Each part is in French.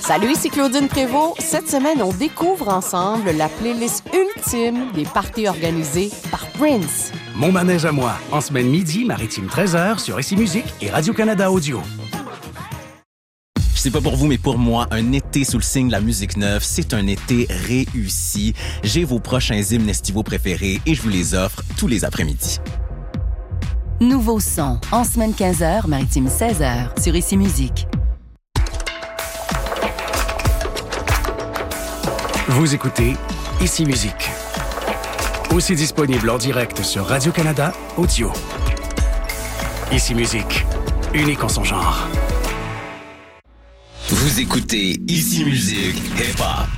Salut, ici Claudine Prévost. Cette semaine, on découvre ensemble la playlist ultime des parties organisées par Prince. Mon manège à moi, en semaine midi, maritime 13h sur Ici Musique et Radio-Canada Audio. Je sais pas pour vous, mais pour moi, un été sous le signe de la musique neuve, c'est un été réussi. J'ai vos prochains hymnes estivaux préférés et je vous les offre tous les après-midi. Nouveau son, en semaine 15h, maritime 16h, sur Ici Musique. Vous écoutez Ici Musique. Aussi disponible en direct sur Radio-Canada Audio. Ici Musique, unique en son genre. Vous écoutez Ici Musique Hip-Hop.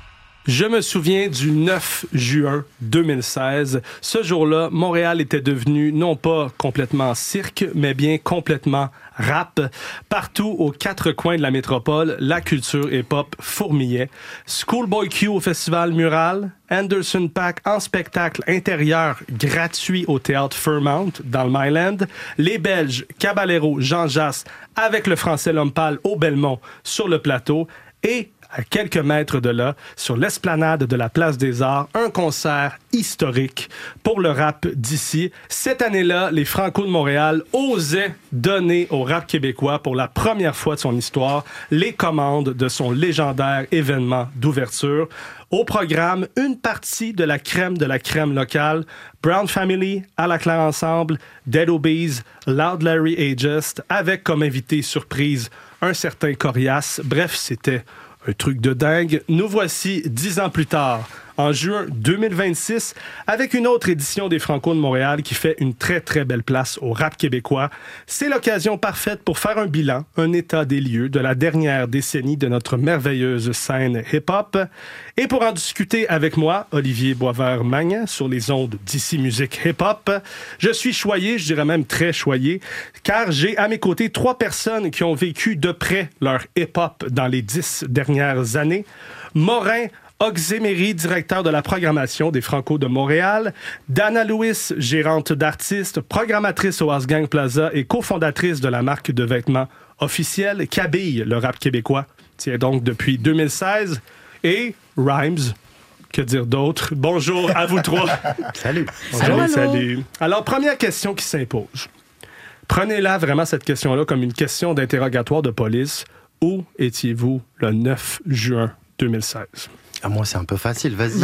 Je me souviens du 9 juin 2016. Ce jour-là, Montréal était devenu non pas complètement cirque, mais bien complètement rap. Partout aux quatre coins de la métropole, la culture hip-hop fourmillait. Schoolboy Q au Festival Mural, Anderson .Paak en spectacle intérieur gratuit au Théâtre Fairmount dans le Myland, les Belges Caballero, Jean Jass avec le Français L'Homme Pâle au Belmont sur le plateau et à quelques mètres de là, sur l'esplanade de la Place des Arts, un concert historique pour le rap d'ici. Cette année-là, les Franco de Montréal osaient donner au rap québécois, pour la première fois de son histoire, les commandes de son légendaire événement d'ouverture. Au programme, une partie de la crème locale, Brown Family, À la Claire Ensemble, Dead Obeez, Loud Larry Agest, avec comme invité surprise un certain Corias. Bref, c'était un truc de dingue. Nous voici 10 ans plus tard, en juin 2026, avec une autre édition des Franco de Montréal qui fait une très, très belle place au rap québécois. C'est l'occasion parfaite pour faire un bilan, un état des lieux de la dernière décennie de notre merveilleuse scène hip-hop. Et pour en discuter avec moi, Olivier Boisvert-Magnan, sur les ondes d'Ici Musique Hip-Hop, je suis choyé, je dirais même très choyé, car j'ai à mes côtés 3 personnes qui ont vécu de près leur hip-hop dans les 10 dernières années. Morin Oxemery, directeur de la programmation des Franco de Montréal. Dana Lewis, gérante d'artistes, programmatrice au House Gang Plaza et cofondatrice de la marque de vêtements officielle qui habille le rap québécois. Tient donc depuis 2016. Et Rhymes, que dire d'autre? Bonjour à vous 3. Salut. Bonjour, salut. Alors, première question qui s'impose. Prenez-la vraiment, cette question-là, comme une question d'interrogatoire de police. Où étiez-vous le 9 juin 2016? Ah, moi, c'est un peu facile, vas-y.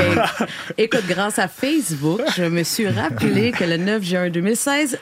Écoute, grâce à Facebook, je me suis rappelé que le 9 juin 2016,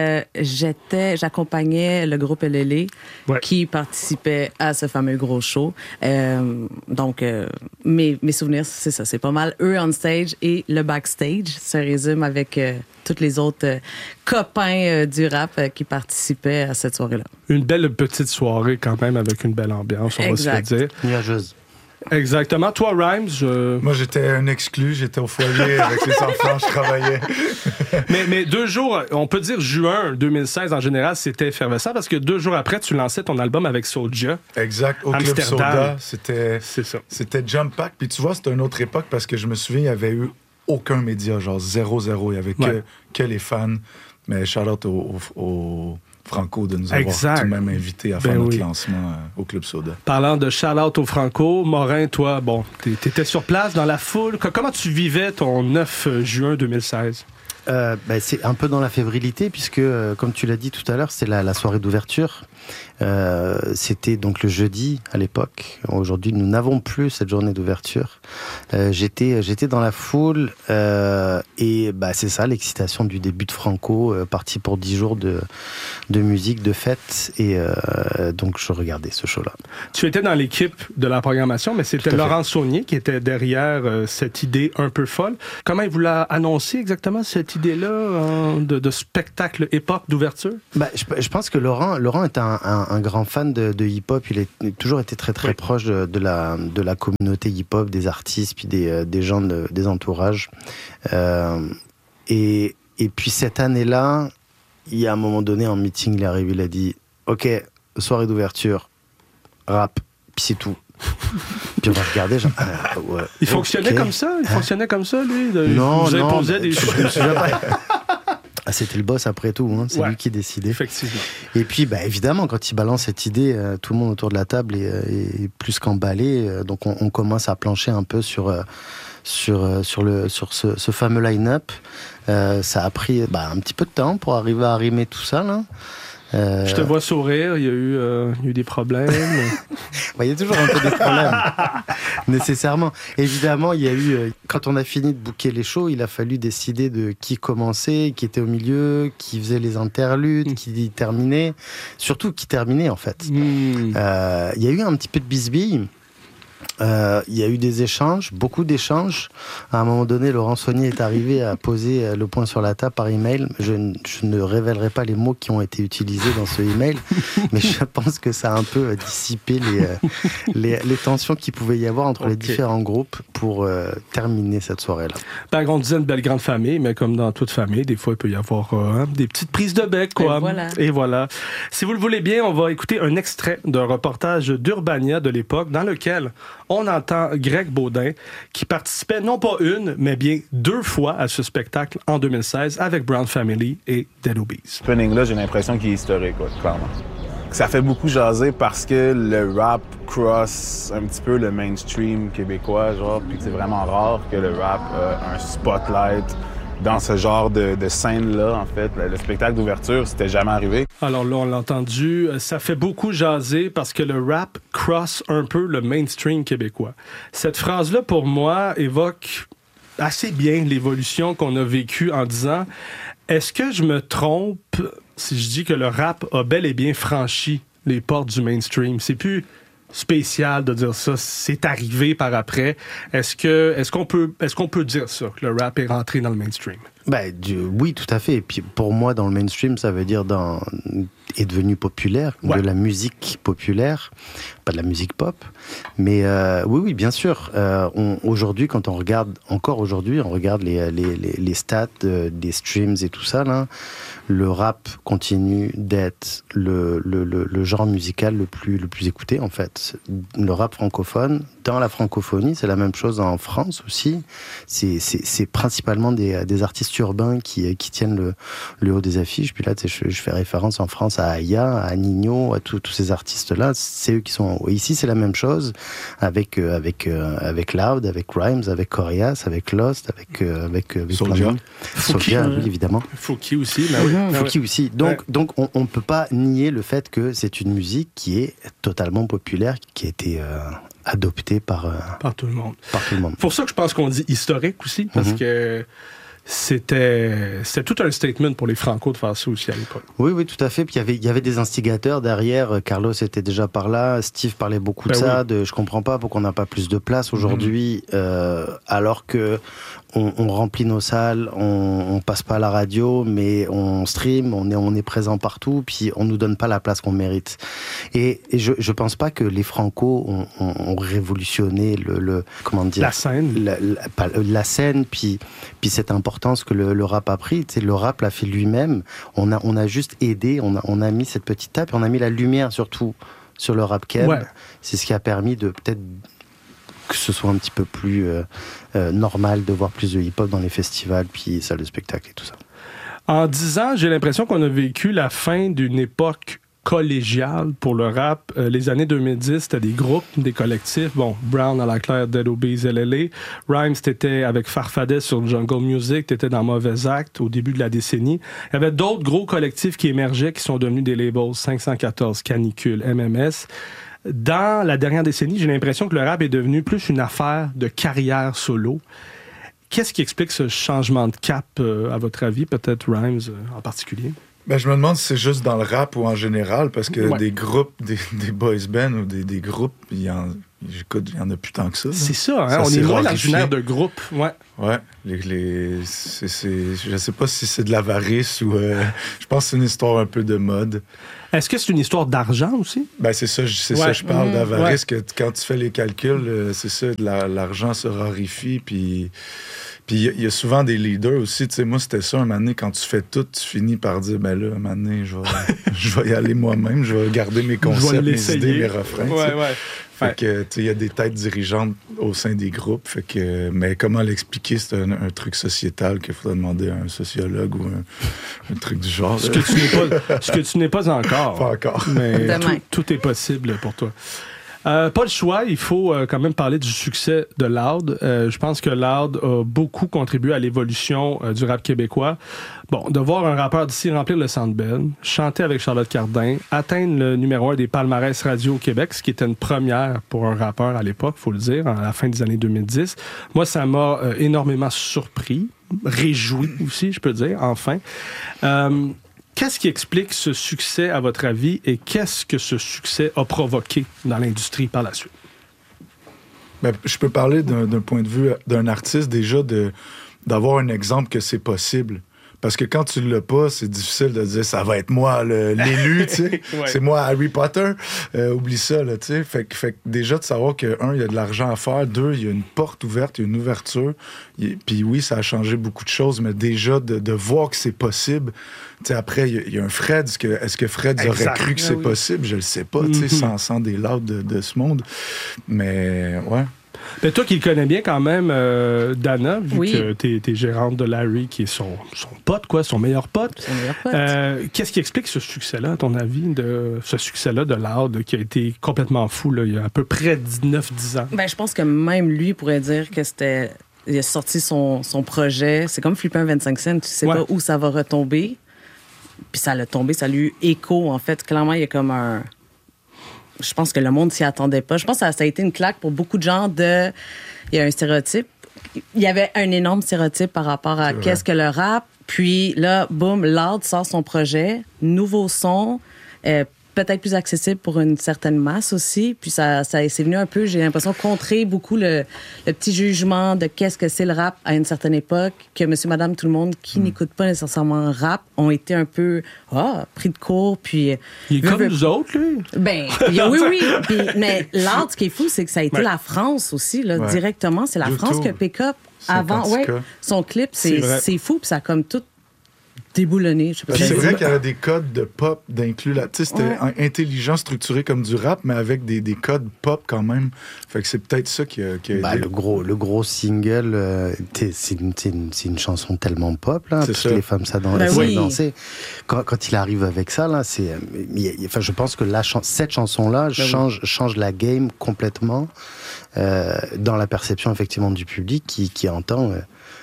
j'accompagnais le groupe LLA qui participait à ce fameux gros show. Donc, mes souvenirs, c'est ça, c'est pas mal eux on stage et le backstage se résume avec tous les autres copains du rap qui participaient à cette soirée-là. Une belle petite soirée quand même avec une belle ambiance, on va se le dire. Nuageuse. Exactement. Toi, Rhymes? Moi, j'étais un exclu. J'étais au foyer avec les enfants. Je travaillais. mais 2 jours, on peut dire juin 2016 en général, c'était effervescent parce que 2 jours après, tu lançais ton album avec Soulja. Exact. Au Amsterdam. Club Soda. C'était Jump Pack. Puis tu vois, c'était une autre époque parce que je me souviens, il n'y avait eu aucun média, genre 0-0. Il n'y avait que les fans. Mais shout-out au Franco de nous avoir tout de même invité à faire notre lancement au Club Soda. Parlant de shout-out au Franco, Morin, toi, bon, t'étais sur place dans la foule. Comment tu vivais ton 9 juin 2016? C'est un peu dans la fébrilité puisque, comme tu l'as dit tout à l'heure, c'est la soirée d'ouverture. C'était donc le jeudi à l'époque. Aujourd'hui, nous n'avons plus cette journée d'ouverture. J'étais dans la foule et c'est ça, l'excitation du début de Franco, parti pour 10 jours de musique, de fête et donc je regardais ce show-là. Tu étais dans l'équipe de la programmation, mais c'était Laurent Saunier qui était derrière cette idée un peu folle. Comment il vous l'a annoncé exactement, cette idée-là de spectacle hip-hop d'ouverture? Je pense que Laurent est un grand fan de hip-hop. Il a toujours été très très proche de la communauté hip-hop, des artistes, puis des gens des entourages. Et puis cette année-là, il y a un moment donné en meeting, il est arrivé, il a dit « Ok, soirée d'ouverture, rap, puis c'est tout. » Puis on va regarder, genre... Il fonctionnait comme ça? Il fonctionnait comme ça, lui? Non, vous imposait des choses. c'était le boss après tout, hein. C'est lui qui décidait. Effectivement. Et puis, évidemment, quand il balance cette idée, tout le monde autour de la table est plus qu'emballé. Donc, on commence à plancher un peu sur ce fameux line-up. Ça a pris un petit peu de temps pour arriver à arrimer tout ça, là. Je te vois sourire, il y a eu des problèmes. Il y a toujours un peu des problèmes, nécessairement. Évidemment, il y a eu, quand on a fini de booker les shows, il a fallu décider de qui commençait, qui était au milieu, qui faisait les interludes, qui terminait, surtout qui terminait en fait. Il y a eu un petit peu de bisbille. Il y a eu des échanges, beaucoup d'échanges. À un moment donné, Laurent Saunier est arrivé à poser le point sur la table par email. Je ne révélerai pas les mots qui ont été utilisés dans ce email, mais je pense que ça a un peu dissipé les tensions qu'il pouvait y avoir entre les différents groupes pour terminer cette soirée-là. On disait une belle grande famille, mais comme dans toute famille, des fois, il peut y avoir des petites prises de bec, quoi. Et voilà. Si vous le voulez bien, on va écouter un extrait d'un reportage d'Urbania de l'époque dans lequel on entend Greg Baudin qui participait non pas une, mais bien 2 fois à ce spectacle en 2016 avec Brown Family et Dead Obies. Ce happening-là, j'ai l'impression qu'il est historique, clairement. Ça fait beaucoup jaser parce que le rap cross un petit peu le mainstream québécois, puis c'est vraiment rare que le rap a un spotlight dans ce genre de scène-là, en fait. Le spectacle d'ouverture, c'était jamais arrivé. Alors là, on l'a entendu, ça fait beaucoup jaser parce que le rap cross un peu le mainstream québécois. Cette phrase-là, pour moi, évoque assez bien l'évolution qu'on a vécue en disant « Est-ce que je me trompe si je dis que le rap a bel et bien franchi les portes du mainstream? » C'est plus spécial de dire ça, c'est arrivé par après. Est-ce qu'on peut dire ça, que le rap est rentré dans le mainstream? Oui, tout à fait. Et puis pour moi, dans le mainstream, ça veut dire est devenu populaire, de la musique populaire, pas de la musique pop. Mais oui, bien sûr. Aujourd'hui, quand on regarde, encore aujourd'hui, on regarde les stats des streams et tout ça, là, le rap continue d'être le genre musical le plus écouté, en fait. Le rap francophone, dans la francophonie, c'est la même chose en France aussi. C'est principalement des artistes urbains qui tiennent le haut des affiches. Puis là, je fais référence en France à Aya, à Nino, à tous ces artistes-là. C'est eux qui sont en haut. Ici, c'est la même chose avec Loud, avec Rhymes, avec Corias, avec Lost, avec Soulja. Soulja, oui, évidemment. Fouki aussi, Fouki aussi. Donc, on ne peut pas nier le fait que c'est une musique qui est totalement populaire, qui a été adoptée par tout le monde. Par tout le monde. Pour ça que je pense qu'on dit historique aussi, parce que c'était tout un statement pour les Franco de faire ça aussi à l'époque. Oui, tout à fait. Puis il y avait des instigateurs derrière. Carlos était déjà par là. Steve parlait beaucoup de ça. Je comprends pas pourquoi on n'a pas plus de place aujourd'hui, alors que on remplit nos salles, on passe pas à la radio, mais on stream, on est présent partout, puis on nous donne pas la place qu'on mérite. Et je pense pas que les Franco ont révolutionné comment dire, la scène, la scène, puis cette importance que le rap a pris. Tu sais, le rap l'a fait lui-même. On a juste aidé, on a mis cette petite tape et on a mis la lumière surtout sur le rap keb. C'est ce qui a permis de peut-être que ce soit un petit peu plus normal de voir plus de hip-hop dans les festivals, puis salles de spectacle et tout ça. En 10 ans, j'ai l'impression qu'on a vécu la fin d'une époque collégiale pour le rap. Les années 2010, c'était des groupes, des collectifs. Bon, Brown à la claire, Dead Obies, LLA. Rhymes, t'étais avec Farfadet sur Jungle Music, t'étais dans Mauvais Acte au début de la décennie. Il y avait d'autres gros collectifs qui émergeaient, qui sont devenus des labels, 514, Canicule, MMS. Dans la dernière décennie, j'ai l'impression que le rap est devenu plus une affaire de carrière solo. Qu'est-ce qui explique ce changement de cap, à votre avis, peut-être Rhymes en particulier? Je me demande si c'est juste dans le rap ou en général, parce que des groupes, des boys bands ou des groupes, il y en a plus tant que ça. C'est ça, hein? On est moins l'originaire de groupe. Ouais. Je sais pas si c'est de l'avarice ou... je pense que c'est une histoire un peu de mode. Est-ce que c'est une histoire d'argent aussi? C'est ça, je parle d'avarice, que quand tu fais les calculs, c'est ça, l'argent se raréfie, puis Puis il y a souvent des leaders aussi. Tu sais, moi, c'était ça, un moment donné, quand tu fais tout, tu finis par dire, ben là, un moment donné, je vais y aller moi-même, je vais garder mes concepts, mes idées, mes refrains. Ouais. Fait que, tu sais, il y a des têtes dirigeantes au sein des groupes. Fait que, mais comment l'expliquer, c'est un truc sociétal qu'il faudrait demander à un sociologue ou un truc du genre. Ce que tu n'es pas encore. Pas encore. Mais tout est possible pour toi. Pas le choix, il faut quand même parler du succès de Loud. Je pense que Loud a beaucoup contribué à l'évolution du rap québécois. Bon, de voir un rappeur d'ici remplir le Centre Bell, chanter avec Charlotte Cardin, atteindre le numéro 1 des palmarès radio au Québec, ce qui était une première pour un rappeur à l'époque, faut le dire, à la fin des années 2010. Moi, ça m'a énormément surpris, réjoui aussi, je peux dire, enfin. Qu'est-ce qui explique ce succès, à votre avis, et qu'est-ce que ce succès a provoqué dans l'industrie par la suite? Ben, je peux parler d'un point de vue d'un artiste, déjà, d'avoir un exemple que c'est possible. Parce que quand tu l'as pas, c'est difficile de dire ça va être moi l'élu, tu sais. Ouais. C'est moi Harry Potter. Oublie ça, là, tu sais. Fait que déjà de savoir que, un, il y a de l'argent à faire, deux, il y a une porte ouverte, il y a une ouverture. Puis oui, ça a changé beaucoup de choses, mais déjà de voir que c'est possible. Tu sais, après, il y a un Fred. Est-ce que Fred aurait cru que c'est possible? Je le sais pas, tu sais, sans des Louds de ce monde. Mais, ouais. Mais toi qui le connais bien quand même, Dana, vu que t'es gérante de Larry, qui est son pote, quoi, son meilleur pote. Son meilleur pote. Qu'est-ce qui explique ce succès-là, à ton avis, ce succès-là de Loud, qui a été complètement fou, là, il y a à peu près 9-10 ans? Ben, je pense que même lui pourrait dire que c'était... Il a sorti son projet. C'est comme flipper un 25 cents. Tu sais pas où ça va retomber. Puis ça l'a tombé, ça a eu écho, en fait. Clairement, il y a comme un... Je pense que le monde s'y attendait pas. Je pense que ça a été une claque pour beaucoup de gens Il y a un stéréotype. Il y avait un énorme stéréotype par rapport à qu'est-ce que le rap. Puis là, boum, Loud sort son projet. Nouveau son. Peut-être plus accessible pour une certaine masse aussi. Puis c'est venu un peu, j'ai l'impression, contrer beaucoup le petit jugement de qu'est-ce que c'est le rap à une certaine époque, que monsieur, madame, tout le monde qui n'écoute pas nécessairement rap ont été un peu pris de court. Puis, il est comme nous autres, lui. Ben, oui. Puis, mais l'art, ce qui est fou, c'est que ça a été la France aussi, là, directement. C'est la France que Pick-Up, avant, son clip, c'est fou. Puis ça a comme tout déboulonné. C'est vrai qu'il y avait des codes de pop d'inclus là. Tu sais, c'était intelligent, structuré comme du rap, mais avec des codes pop quand même. Fait que c'est peut-être ça qui a aidé. Le gros single, c'est une chanson tellement pop, là, parce que les femmes ça danser. Quand il arrive avec ça, là, je pense que cette chanson-là change la game complètement dans la perception effectivement du public qui entend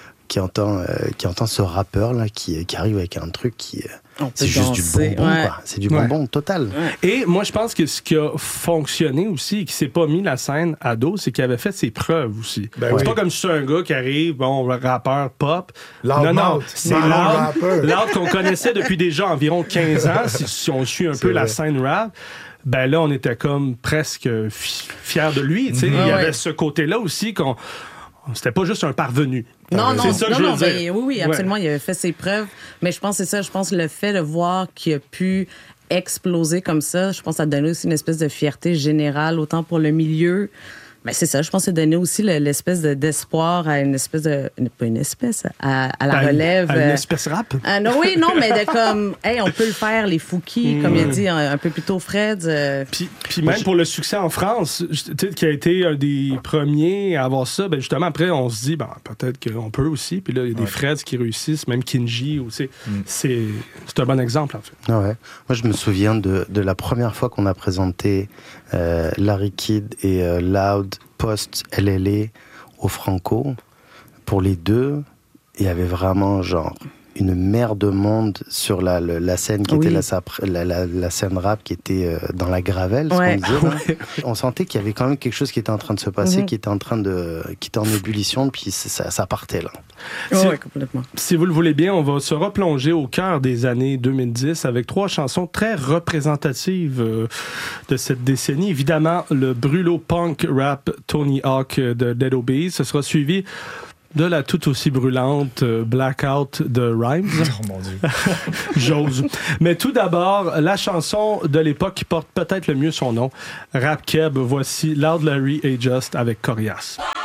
ce rappeur là qui arrive avec un truc qui c'est juste du bonbon quoi. C'est du bonbon total. Et moi je pense que ce qui a fonctionné aussi et qui s'est pas mis la scène à dos, c'est qu'il avait fait ses preuves aussi. C'est pas comme si c'est un gars qui arrive, rappeur pop. Non, c'est Loud qu'on connaissait depuis déjà environ 15 ans si on suit un peu la scène rap. Ben là on était comme presque fiers de lui, tu sais, il y avait ce côté-là aussi c'était pas juste un parvenu. Non, oui, absolument. Il avait fait ses preuves. Mais je pense que c'est ça. Je pense que le fait de voir qu'il a pu exploser comme ça, je pense que ça donnait aussi une espèce de fierté générale, autant pour le milieu. Mais c'est ça, je pense que ça donnait aussi l'espèce d'espoir à une espèce de... Pas une espèce, à la relève. À une espèce rap? Non, mais de comme, hey, on peut le faire, les Fouki, comme il a dit un peu plus tôt Fred. Puis même pour le succès en France, qui a été un des premiers à avoir ça, ben justement, après, on se dit, peut-être qu'on peut aussi. Puis là, il y a des Freds qui réussissent, même Kinji. C'est un bon exemple, en fait. Ah ouais. Moi, je me souviens de la première fois qu'on a présenté Larry Kidd et Loud post-LLA au Franco. Pour les deux, il y avait vraiment une mer de monde sur la scène qui était la scène rap qui était dans la gravelle, ce qu'on disait. On sentait qu'il y avait quand même quelque chose qui était en train de se passer, qui était en ébullition, puis ça partait là. Complètement. Si vous le voulez bien, on va se replonger au cœur des années 2010 avec 3 chansons très représentatives de cette décennie. Évidemment, le brûlot punk rap Tony Hawk de Dead Obeez. Ce sera suivi de la tout aussi brûlante Blackout de Rhymes. Oh mon Dieu. J'ose. Mais tout d'abord, la chanson de l'époque qui porte peut-être le mieux son nom, Rap Keb. Voici Loud Larry et Just avec Corias.